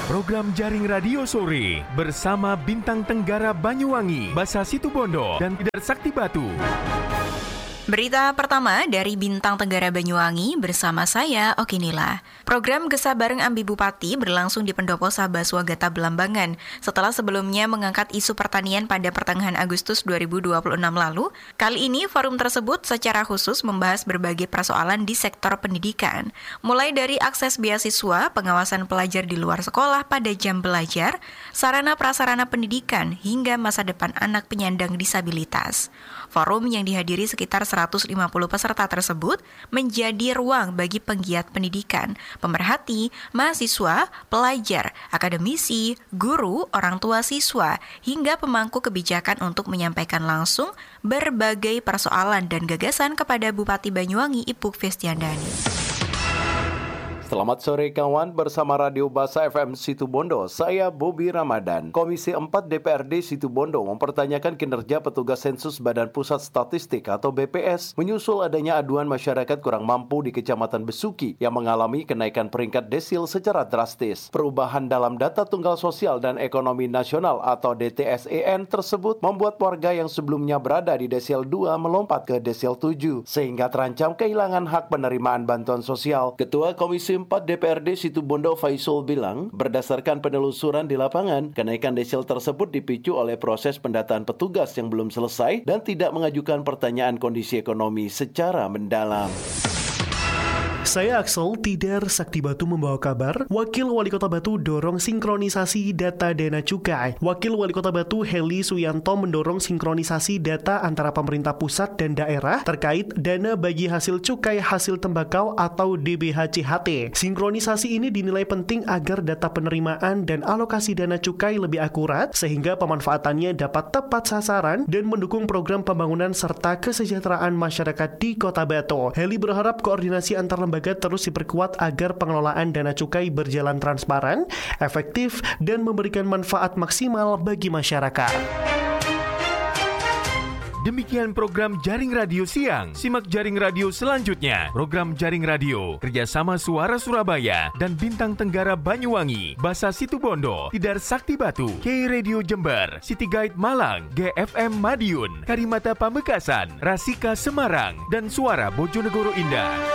Program Jaring Radio Sore bersama Bintang Tenggara Banyuwangi, Basa Situbondo, dan Tidar Sakti Batu. Berita pertama dari Bintang Tenggara Banyuwangi bersama saya, Okinila. Program Gesah Bareng Ambi Bupati berlangsung di Pendopo Sabaswa Gata Belambangan. Setelah sebelumnya mengangkat isu pertanian pada pertengahan Agustus 2026 lalu, kali ini forum tersebut secara khusus membahas berbagai persoalan di sektor pendidikan. Mulai dari akses beasiswa, pengawasan pelajar di luar sekolah pada jam belajar, sarana prasarana pendidikan, hingga masa depan anak penyandang disabilitas. Forum yang dihadiri sekitar 150 peserta tersebut menjadi ruang bagi penggiat pendidikan, pemerhati, mahasiswa, pelajar, akademisi, guru, orang tua siswa, hingga pemangku kebijakan untuk menyampaikan langsung berbagai persoalan dan gagasan kepada Bupati Banyuwangi Ipuk Festiandani. Selamat sore kawan, bersama Radio Basa FM Situbondo, saya Bobi Ramadan. Komisi 4 DPRD Situbondo mempertanyakan kinerja petugas sensus Badan Pusat Statistik atau BPS menyusul adanya aduan masyarakat kurang mampu di Kecamatan Besuki yang mengalami kenaikan peringkat desil secara drastis. Perubahan dalam data tunggal sosial dan ekonomi nasional atau DTSEN tersebut membuat warga yang sebelumnya berada di desil 2 melompat ke desil 7 sehingga terancam kehilangan hak penerimaan bantuan sosial. Ketua Komisi 4 DPRD Situbondo Faisal bilang, berdasarkan penelusuran di lapangan, kenaikan desil tersebut dipicu oleh proses pendataan petugas yang belum selesai dan tidak mengajukan pertanyaan kondisi ekonomi secara mendalam. Saya Axel, Tidar Sakti Batu membawa kabar, Wakil Wali Kota Batu dorong sinkronisasi data dana cukai. Wakil Wali Kota Batu Heli Suyanto mendorong sinkronisasi data antara pemerintah pusat dan daerah terkait dana bagi hasil cukai hasil tembakau atau DBHCHT. Sinkronisasi ini dinilai penting agar data penerimaan dan alokasi dana cukai lebih akurat sehingga pemanfaatannya dapat tepat sasaran dan mendukung program pembangunan serta kesejahteraan masyarakat di Kota Batu. Heli berharap koordinasi antar lembaga terus diperkuat agar pengelolaan dana cukai berjalan transparan, efektif, dan memberikan manfaat maksimal bagi masyarakat. Demikian program Jaring Radio Siang. Simak Jaring Radio selanjutnya. Program Jaring Radio kerjasama Suara Surabaya dan Bintang Tenggara Banyuwangi, Basa Situbondo, Tidar Sakti Batu, K Radio Jember, City Guide Malang, GFM Madiun, Karimata Pamekasan, Rasika Semarang, dan Suara Bojonegoro Indah.